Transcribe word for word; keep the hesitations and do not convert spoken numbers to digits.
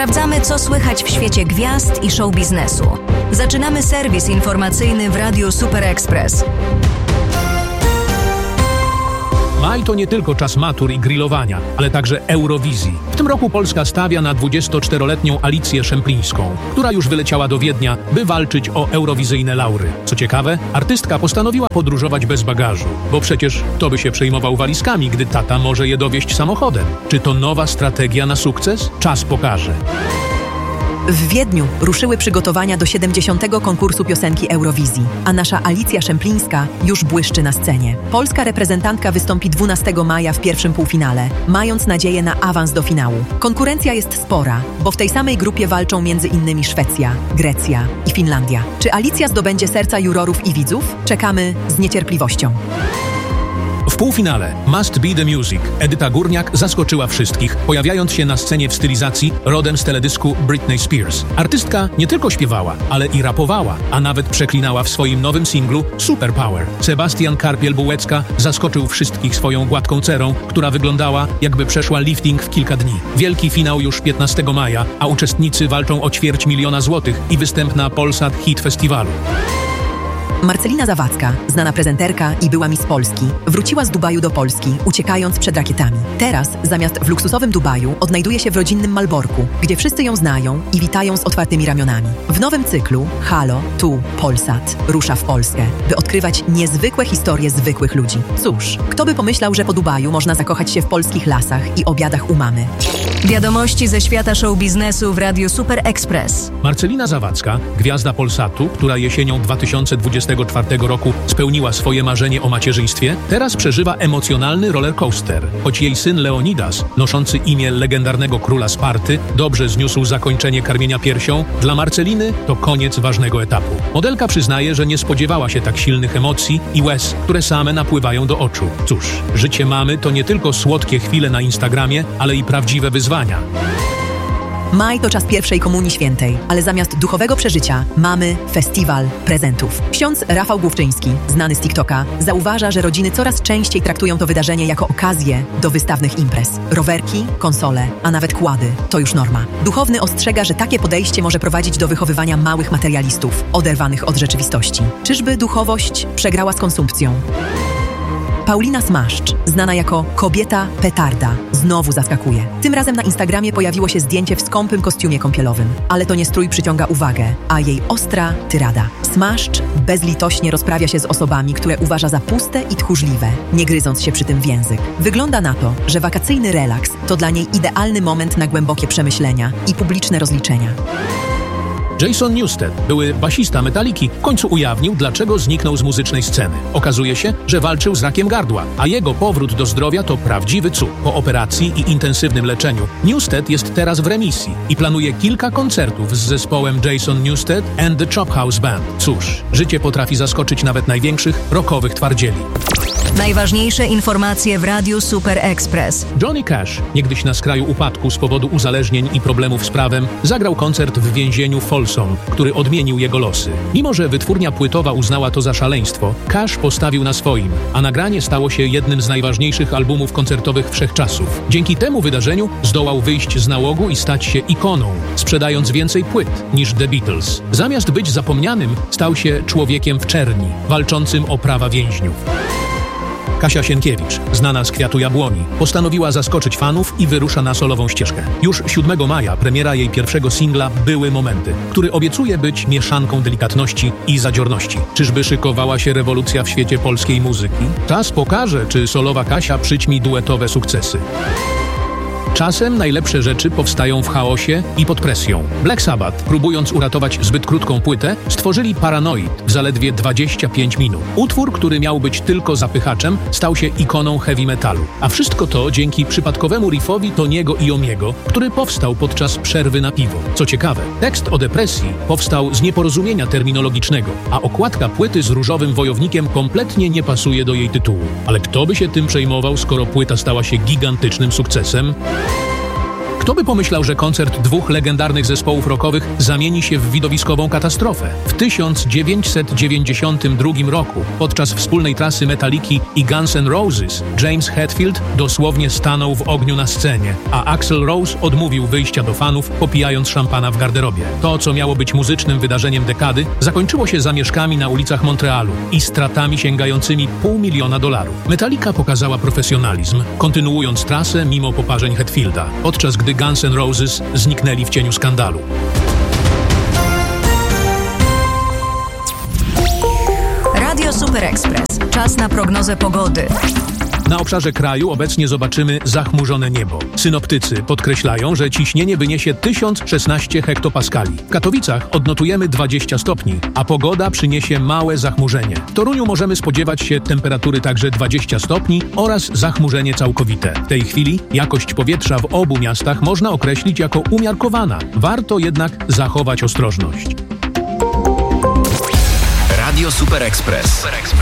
Sprawdzamy, co słychać w świecie gwiazd i show biznesu. Zaczynamy serwis informacyjny w Radiu Super Express. Maj to nie tylko czas matur i grillowania, ale także Eurowizji. W tym roku Polska stawia na dwudziestoczteroletnią Alicję Szemplińską, która już wyleciała do Wiednia, by walczyć o eurowizyjne laury. Co ciekawe, artystka postanowiła podróżować bez bagażu, bo przecież kto by się przejmował walizkami, gdy tata może je dowieźć samochodem. Czy to nowa strategia na sukces? Czas pokaże. W Wiedniu ruszyły przygotowania do siedemdziesiątego konkursu piosenki Eurowizji, a nasza Alicja Szemplińska już błyszczy na scenie. Polska reprezentantka wystąpi dwunastego maja w pierwszym półfinale, mając nadzieję na awans do finału. Konkurencja jest spora, bo w tej samej grupie walczą między innymi Szwecja, Grecja i Finlandia. Czy Alicja zdobędzie serca jurorów i widzów? Czekamy z niecierpliwością. W półfinale Must Be The Music Edyta Górniak zaskoczyła wszystkich, pojawiając się na scenie w stylizacji rodem z teledysku Britney Spears. Artystka nie tylko śpiewała, ale i rapowała, a nawet przeklinała w swoim nowym singlu Superpower. Sebastian Karpiel-Bułecka zaskoczył wszystkich swoją gładką cerą, która wyglądała, jakby przeszła lifting w kilka dni. Wielki finał już piętnastego maja, a uczestnicy walczą o ćwierć miliona złotych i występ na Polsat Hit Festiwalu. Marcelina Zawadzka, znana prezenterka i była Miss Polski, wróciła z Dubaju do Polski, uciekając przed rakietami. Teraz, zamiast w luksusowym Dubaju, odnajduje się w rodzinnym Malborku, gdzie wszyscy ją znają i witają z otwartymi ramionami. W nowym cyklu Halo, tu Polsat rusza w Polskę, by odkrywać niezwykłe historie zwykłych ludzi. Cóż, kto by pomyślał, że po Dubaju można zakochać się w polskich lasach i obiadach u mamy. Wiadomości ze świata show biznesu w Radiu Super Express. Marcelina Zawadzka, gwiazda Polsatu, która jesienią dwa tysiące dwudziestego czwartego roku spełniła swoje marzenie o macierzyństwie, teraz przeżywa emocjonalny rollercoaster. Choć jej syn Leonidas, noszący imię legendarnego króla Sparty, dobrze zniósł zakończenie karmienia piersią, dla Marceliny to koniec ważnego etapu. Modelka przyznaje, że nie spodziewała się tak silnych emocji i łez, które same napływają do oczu. Cóż, życie mamy to nie tylko słodkie chwile na Instagramie, ale i prawdziwe wyzwania. Maj to czas pierwszej komunii świętej, ale zamiast duchowego przeżycia mamy festiwal prezentów. Ksiądz Rafał Główczyński, znany z TikToka, zauważa, że rodziny coraz częściej traktują to wydarzenie jako okazję do wystawnych imprez. Rowerki, konsole, a nawet kłady to już norma. Duchowny ostrzega, że takie podejście może prowadzić do wychowywania małych materialistów, oderwanych od rzeczywistości. Czyżby duchowość przegrała z konsumpcją? Paulina Smaszcz, znana jako kobieta petarda, znowu zaskakuje. Tym razem na Instagramie pojawiło się zdjęcie w skąpym kostiumie kąpielowym. Ale to nie strój przyciąga uwagę, a jej ostra tyrada. Smaszcz bezlitośnie rozprawia się z osobami, które uważa za puste i tchórzliwe, nie gryząc się przy tym w język. Wygląda na to, że wakacyjny relaks to dla niej idealny moment na głębokie przemyślenia i publiczne rozliczenia. Jason Newsted, były basista Metaliki, w końcu ujawnił, dlaczego zniknął z muzycznej sceny. Okazuje się, że walczył z rakiem gardła, a jego powrót do zdrowia to prawdziwy cud. Po operacji i intensywnym leczeniu Newsted jest teraz w remisji i planuje kilka koncertów z zespołem Jason Newsted and the Chop House Band. Cóż, życie potrafi zaskoczyć nawet największych rockowych twardzieli. Najważniejsze informacje w Radiu Super Express. Johnny Cash, niegdyś na skraju upadku z powodu uzależnień i problemów z prawem, zagrał koncert w więzieniu Folsom, który odmienił jego losy. Mimo że wytwórnia płytowa uznała to za szaleństwo, Cash postawił na swoim, a nagranie stało się jednym z najważniejszych albumów koncertowych wszechczasów. Dzięki temu wydarzeniu zdołał wyjść z nałogu i stać się ikoną, sprzedając więcej płyt niż The Beatles. Zamiast być zapomnianym, stał się człowiekiem w czerni, walczącym o prawa więźniów. Kasia Sienkiewicz, znana z Kwiatu Jabłoni, postanowiła zaskoczyć fanów i wyrusza na solową ścieżkę. Już siódmego maja premiera jej pierwszego singla Były Momenty, który obiecuje być mieszanką delikatności i zadziorności. Czyżby szykowała się rewolucja w świecie polskiej muzyki? Czas pokaże, czy solowa Kasia przyćmi duetowe sukcesy. Czasem najlepsze rzeczy powstają w chaosie i pod presją. Black Sabbath, próbując uratować zbyt krótką płytę, stworzyli Paranoid w zaledwie dwadzieścia pięć minut. Utwór, który miał być tylko zapychaczem, stał się ikoną heavy metalu. A wszystko to dzięki przypadkowemu riffowi Toniego Iommiego, który powstał podczas przerwy na piwo. Co ciekawe, tekst o depresji powstał z nieporozumienia terminologicznego, a okładka płyty z różowym wojownikiem kompletnie nie pasuje do jej tytułu. Ale kto by się tym przejmował, skoro płyta stała się gigantycznym sukcesem? Kto by pomyślał, że koncert dwóch legendarnych zespołów rockowych zamieni się w widowiskową katastrofę? W tysiąc dziewięćset dziewięćdziesiątym drugim roku, podczas wspólnej trasy Metalliki i Guns N' Roses, James Hetfield dosłownie stanął w ogniu na scenie, a Axl Rose odmówił wyjścia do fanów, popijając szampana w garderobie. To, co miało być muzycznym wydarzeniem dekady, zakończyło się zamieszkami na ulicach Montrealu i stratami sięgającymi pół miliona dolarów. Metallica pokazała profesjonalizm, kontynuując trasę mimo poparzeń Hetfielda, podczas gdy Guns N' Roses zniknęli w cieniu skandalu. Radio Super Express. Czas na prognozę pogody. Na obszarze kraju obecnie zobaczymy zachmurzone niebo. Synoptycy podkreślają, że ciśnienie wyniesie tysiąc szesnaście hektopaskali. W Katowicach odnotujemy dwadzieścia stopni, a pogoda przyniesie małe zachmurzenie. W Toruniu możemy spodziewać się temperatury także dwadzieścia stopni oraz zachmurzenie całkowite. W tej chwili jakość powietrza w obu miastach można określić jako umiarkowana. Warto jednak zachować ostrożność. Radio Super Express.